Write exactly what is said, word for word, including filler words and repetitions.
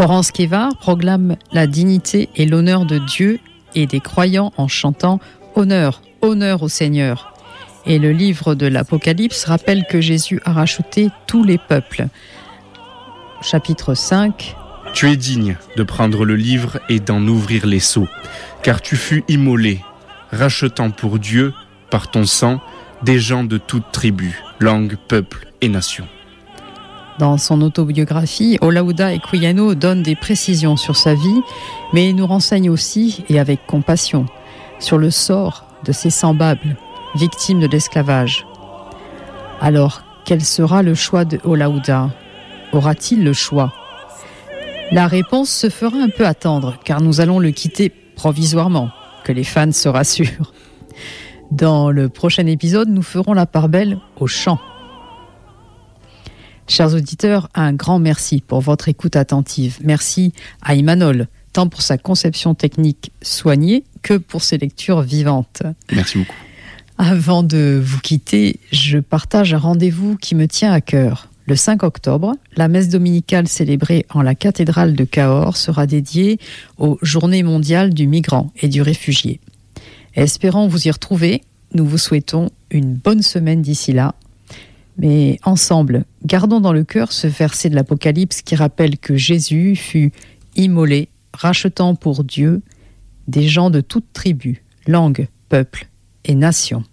Florence Kévard proclame la dignité et l'honneur de Dieu et des croyants en chantant « Honneur, honneur au Seigneur ». Et le livre de l'Apocalypse rappelle que Jésus a racheté tous les peuples. Chapitre cinq. Tu es digne de prendre le livre et d'en ouvrir les sceaux, car tu fus immolé, rachetant pour Dieu, par ton sang, des gens de toute tribu, langue, peuple et nation. Dans son autobiographie, Olaudah Equiano donne des précisions sur sa vie, mais il nous renseigne aussi, et avec compassion, sur le sort de ses semblables, victimes de l'esclavage. Alors, quel sera le choix de Olaudah ? Aura-t-il le choix ? La réponse se fera un peu attendre, car nous allons le quitter provisoirement, que les fans se rassurent. Dans le prochain épisode, nous ferons la part belle au chant. Chers auditeurs, un grand merci pour votre écoute attentive. Merci à Imanol, tant pour sa conception technique soignée que pour ses lectures vivantes. Merci beaucoup. Avant de vous quitter, je partage un rendez-vous qui me tient à cœur. Le cinq octobre, la messe dominicale célébrée en la cathédrale de Cahors sera dédiée aux Journées mondiales du migrant et du réfugié. Espérons vous y retrouver. Nous vous souhaitons une bonne semaine d'ici là. Mais ensemble, gardons dans le cœur ce verset de l'Apocalypse qui rappelle que Jésus fut immolé, rachetant pour Dieu des gens de toute tribu, langue, peuple et nation.